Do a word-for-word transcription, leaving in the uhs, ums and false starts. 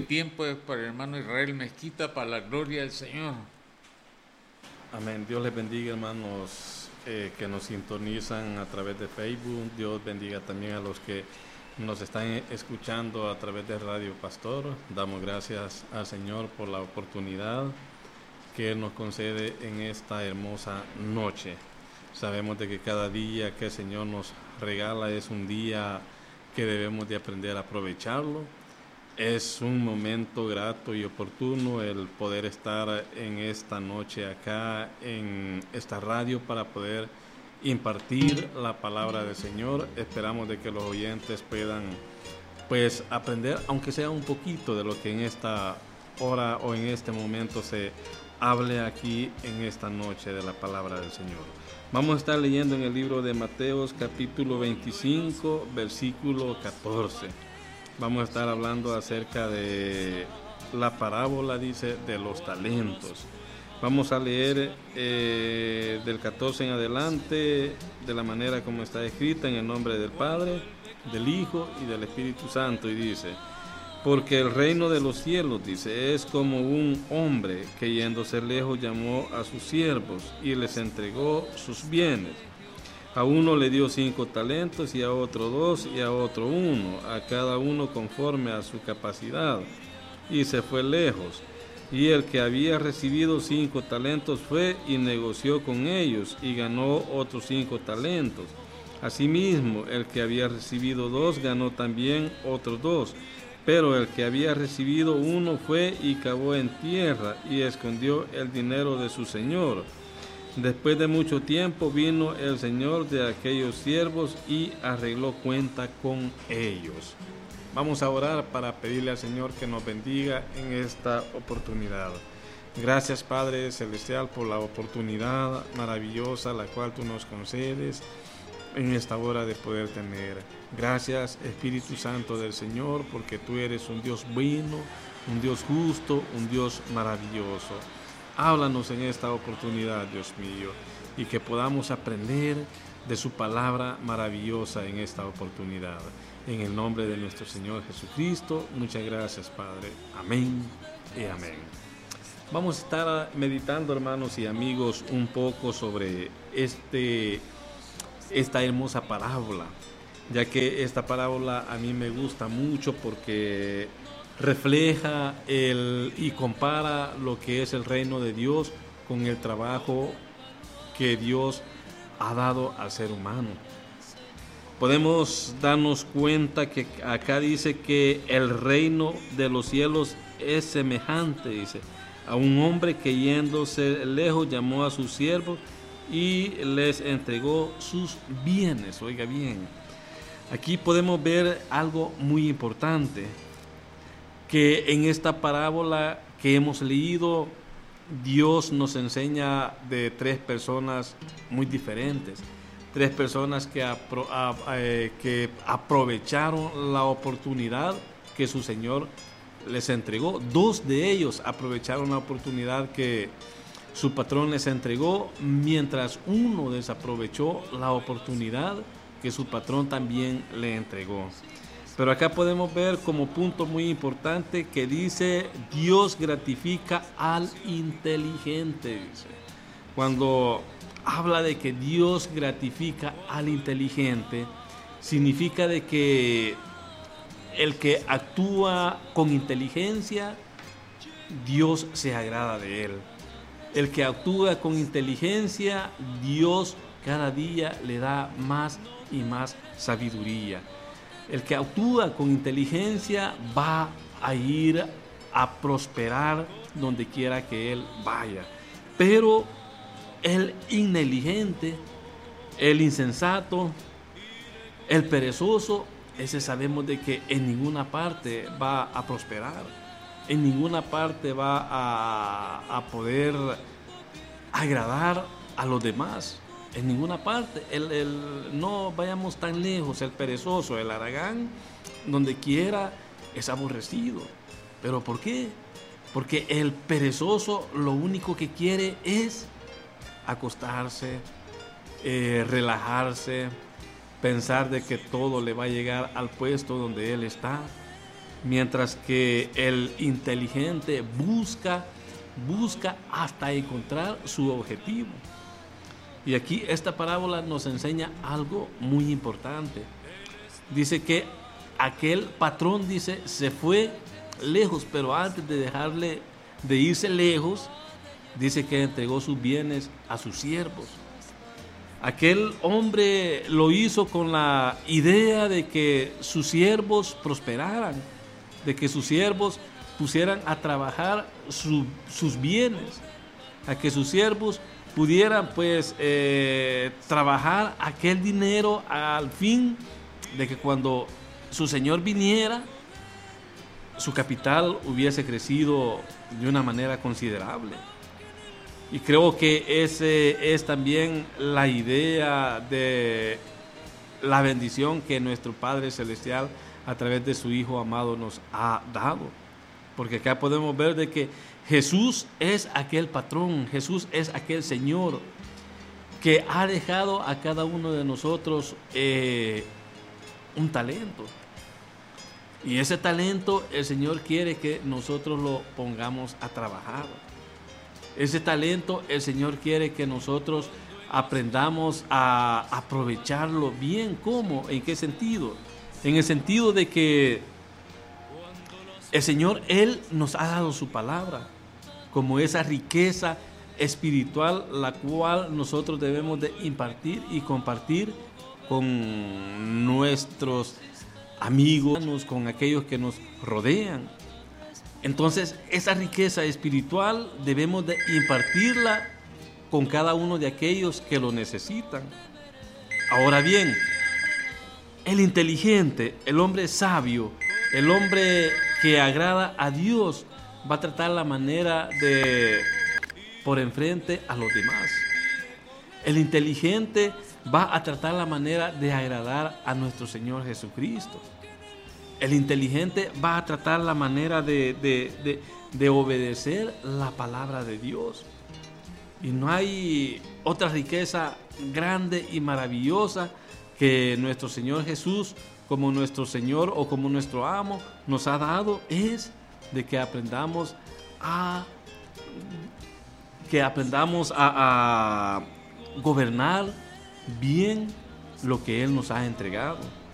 tiempo es para el hermano Israel Mezquita, para la gloria del Señor. Amén. Dios les bendiga, hermanos eh, que nos sintonizan a través de Facebook. Dios bendiga también a los que nos están escuchando a través de Radio Pastor. Damos gracias al Señor por la oportunidad que Él nos concede en esta hermosa noche. Sabemos de que cada día que el Señor nos regala es un día que debemos de aprender a aprovecharlo. Es un momento grato y oportuno el poder estar en esta noche acá en esta radio para poder impartir la palabra del Señor. Esperamos de que los oyentes puedan pues aprender, aunque sea un poquito, de lo que en esta hora o en este momento se hable aquí en esta noche de la palabra del Señor. Vamos a estar leyendo en el libro de Mateos capítulo veinticinco, versículo catorce. Vamos a estar hablando acerca de la parábola, dice, de los talentos. Vamos a leer eh, del catorce en adelante de la manera como está escrita, en el nombre del Padre, del Hijo y del Espíritu Santo, y dice: porque el reino de los cielos, dice, es como un hombre que yéndose lejos llamó a sus siervos y les entregó sus bienes. A uno le dio cinco talentos y a otro dos y a otro uno, a cada uno conforme a su capacidad, y se fue lejos. Y el que había recibido cinco talentos fue y negoció con ellos y ganó otros cinco talentos. Asimismo, el que había recibido dos ganó también otros dos. Pero el que había recibido uno fue y cavó en tierra y escondió el dinero de su señor. Después de mucho tiempo vino el señor de aquellos siervos y arregló cuenta con ellos. Vamos a orar para pedirle al Señor que nos bendiga en esta oportunidad. Gracias, Padre Celestial, por la oportunidad maravillosa la cual tú nos concedes en esta hora de poder tener. Gracias, Espíritu Santo del Señor, porque tú eres un Dios bueno, un Dios justo, un Dios maravilloso. Háblanos en esta oportunidad, Dios mío, y que podamos aprender de su palabra maravillosa en esta oportunidad. En el nombre de nuestro Señor Jesucristo, muchas gracias, Padre. Amén y amén. Vamos a estar meditando, hermanos y amigos, un poco sobre este esta hermosa parábola, ya que esta parábola a mí me gusta mucho porque refleja el, y compara lo que es el reino de Dios con el trabajo que Dios ha dado al ser humano. Podemos darnos cuenta que acá dice que el reino de los cielos es semejante, dice, a un hombre que yéndose lejos llamó a sus siervos y les entregó sus bienes. Oiga bien, aquí podemos ver algo muy importante, que en esta parábola que hemos leído, Dios nos enseña de tres personas muy diferentes, tres personas que, apro, a, eh, que aprovecharon la oportunidad que su Señor les entregó. Dos de ellos aprovecharon la oportunidad que su patrón les entregó, mientras uno desaprovechó la oportunidad que su patrón también le entregó. Pero acá podemos ver como punto muy importante que dice: Dios gratifica al inteligente. Dice. Cuando habla de que Dios gratifica al inteligente, significa de que el que actúa con inteligencia, Dios se agrada de él. El que actúa con inteligencia, Dios cada día le da más y más sabiduría. El que actúa con inteligencia va a ir a prosperar donde quiera que él vaya. Pero el inteligente, el insensato, el perezoso, ese sabemos de que en ninguna parte va a prosperar. En ninguna parte va a, a poder agradar a los demás. En ninguna parte. El, el, no vayamos tan lejos. El perezoso, el haragán, donde quiera es aborrecido. ¿Pero por qué? Porque el perezoso lo único que quiere es acostarse, eh, relajarse, pensar de que todo le va a llegar al puesto donde él está. mientras que el inteligente busca, busca hasta encontrar su objetivo. Y aquí esta parábola nos enseña algo muy importante. Dice que aquel patrón, dice, se fue lejos, pero antes de dejarle, de irse lejos, dice que entregó sus bienes a sus siervos. Aquel hombre lo hizo con la idea de que sus siervos prosperaran, de que sus siervos pusieran a trabajar su, sus bienes, a que sus siervos pudieran pues eh, trabajar aquel dinero al fin de que cuando su señor viniera, su capital hubiese crecido de una manera considerable. Y creo que ese es también la idea de la bendición que nuestro Padre Celestial a través de su Hijo amado nos ha dado. Porque acá podemos ver de que Jesús es aquel patrón, Jesús es aquel Señor que ha dejado a cada uno de nosotros eh, un talento. Y ese talento el Señor quiere que nosotros lo pongamos a trabajar. Ese talento el Señor quiere que nosotros aprendamos a aprovecharlo bien. ¿Cómo? ¿En qué sentido? En el sentido de que el Señor, Él nos ha dado su palabra como esa riqueza espiritual la cual nosotros debemos de impartir y compartir con nuestros amigos, con aquellos que nos rodean. Entonces, esa riqueza espiritual debemos de impartirla con cada uno de aquellos que lo necesitan. Ahora bien, el inteligente, el hombre sabio, el hombre que agrada a Dios, va a tratar la manera de por enfrente a los demás. El inteligente va a tratar la manera de agradar a nuestro Señor Jesucristo. El inteligente va a tratar la manera de, de, de, de obedecer la palabra de Dios. Y no hay otra riqueza grande y maravillosa que nuestro Señor Jesús, como nuestro Señor o como nuestro amo, nos ha dado, es de que aprendamos a, que aprendamos a, a gobernar bien lo que Él nos ha entregado.